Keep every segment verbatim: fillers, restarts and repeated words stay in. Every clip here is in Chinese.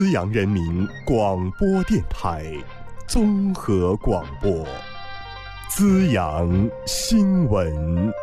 资阳人民广播电台综合广播，资阳新闻。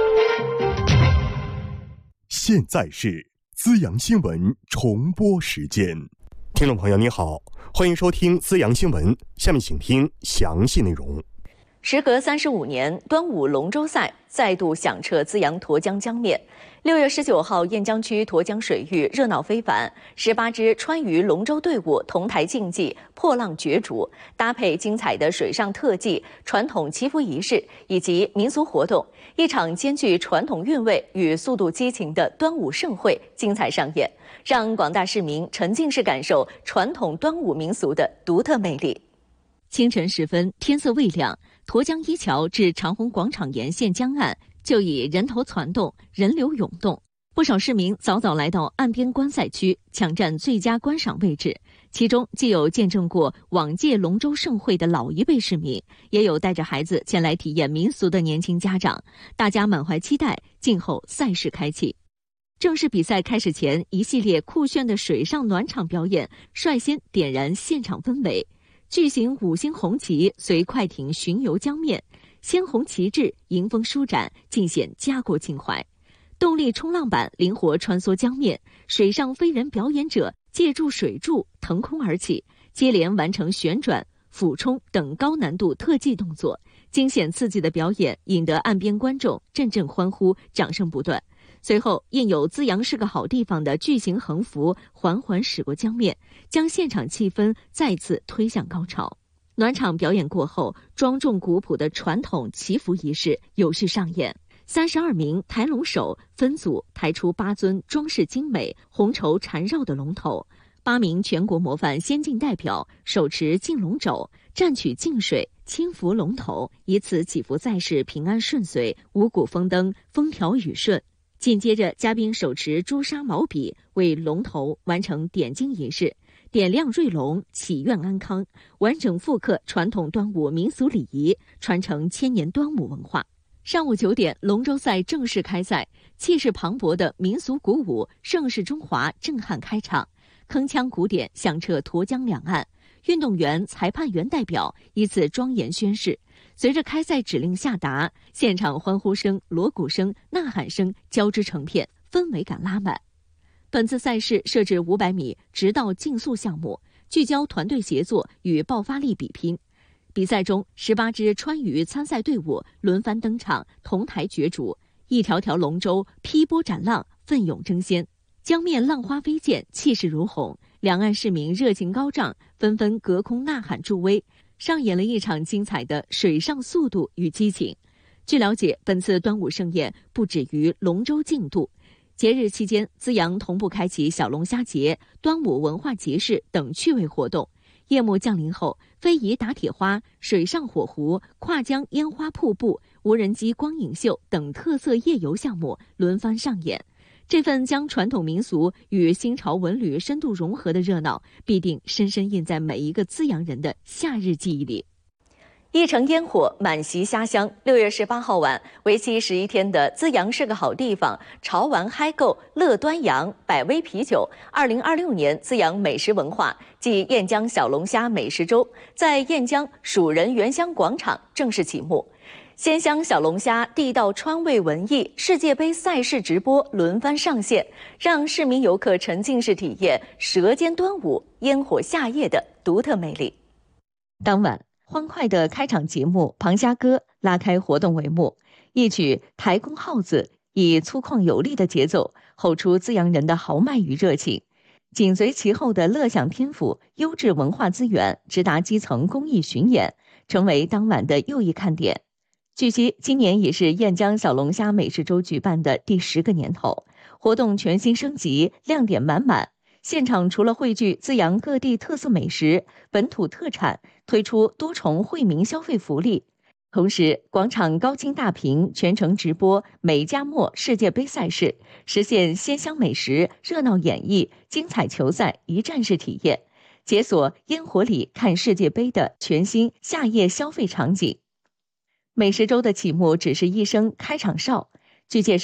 现在是资阳新闻重播时间。听众朋友你好，欢迎收听资阳新闻，下面请听详细内容。 时隔三十五年，端午龙舟赛再度响彻资阳沱江江面。六月十九号，雁江区沱江水域热闹非凡，十八支川渝龙舟队伍同台竞技，破浪角逐，搭配精彩的水上特技、传统祈福仪式以及民俗活动，一场兼具传统韵味与速度激情的端午盛会精彩上演，让广大市民沉浸式感受传统端午民俗的独特魅力。清晨时分，天色未亮，沱江一桥至长虹广场沿线江岸就已人头攒动，人流涌动。不少市民早早来到岸边观赛区，抢占最佳观赏位置。其中既有见证过往届龙舟盛会的老一辈市民，也有带着孩子前来体验民俗的年轻家长，大家满怀期待，静候赛事开启。正式比赛开始前，一系列酷炫的水上暖场表演率先点燃现场氛围。巨型五星红旗随快艇巡游江面，鲜红旗帜迎风舒展，尽显家国情怀。动力冲浪板灵活穿梭江面，水上飞人表演者借助水柱腾空而起，接连完成旋转、俯冲等高难度特技动作，惊险刺激的表演引得岸边观众阵阵欢呼，掌声不断。随后，印有资阳是个好地方的巨型横幅缓缓驶过江面，将现场气氛再次推向高潮。暖场表演过后，庄重古朴的传统祈福仪式有序上演。三十二名抬龙手分组抬出八尊装饰精美、红绸缠绕的龙头，八名全国模范先进代表手持竞龙肘，蘸取净水，轻拂龙头，以此祈福赛事平安顺遂、五谷丰登、风调雨顺。紧接着，嘉宾手持朱砂毛笔为龙头完成点睛仪式，点亮瑞龙，祈愿安康，完整复刻传统端午民俗礼仪，传承千年端午文化。上午九点，龙舟赛正式开赛，气势磅礴的民俗鼓舞，盛世中华震撼开场，铿锵鼓点响彻沱江两岸，运动员、裁判员代表依次庄严宣誓。随着开赛指令下达，现场欢呼声、锣鼓声、呐喊声交织成片，氛围感拉满。本次赛事设置五百米直道竞速项目，聚焦团队协作与爆发力比拼。比赛中，十八支川渝参赛队伍轮番登场，同台角逐，一条条龙舟劈波斩浪，奋勇争先。江面浪花飞溅，气势如虹，两岸市民热情高涨，纷纷隔空呐喊助威，上演了一场精彩的水上速度与激情。据了解，本次端午盛宴不止于龙舟竞渡，节日期间，资阳同步开启小龙虾节、端午文化集市等趣味活动。夜幕降临后，非遗打铁花、水上火狐、跨江烟花瀑布、无人机光影秀等特色夜游项目轮番上演。这份将传统民俗与新潮文旅深度融合的热闹，必定深深印在每一个资阳人的夏日记忆里。一城烟火，满席虾香。六月十八号晚，为期十一天的资阳是个好地方潮玩嗨购乐端阳百威啤酒二零二六年资阳美食文化暨雁江小龙虾美食周在雁江蜀人原乡广场正式启幕。鲜香小龙虾、地道川味文艺、世界杯赛事直播轮番上线，让市民游客沉浸式体验舌尖端午、烟火夏夜的独特魅力。当晚，欢快的开场节目《螃虾歌》拉开活动帷幕，一曲《台公号子》以粗犷有力的节奏吼出资阳人的豪迈与热情，紧随其后的乐享天府、优质文化资源直达基层公益巡演，成为当晚的又一看点。据悉，今年已是雁江小龙虾美食周举办的第十个年头，活动全新升级，亮点满满。现场除了汇聚资阳各地特色美食、本土特产，推出多重惠民消费福利。同时，广场高清大屏全程直播美加墨世界杯赛事，实现鲜香美食、热闹演绎、精彩球赛一站式体验，解锁烟火里看世界杯的全新夏夜消费场景。美食周的启幕只是一声开场哨。据介绍，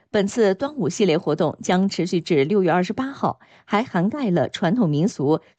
本次端午系列活动将持续至六月二十八号，还涵盖了传统民俗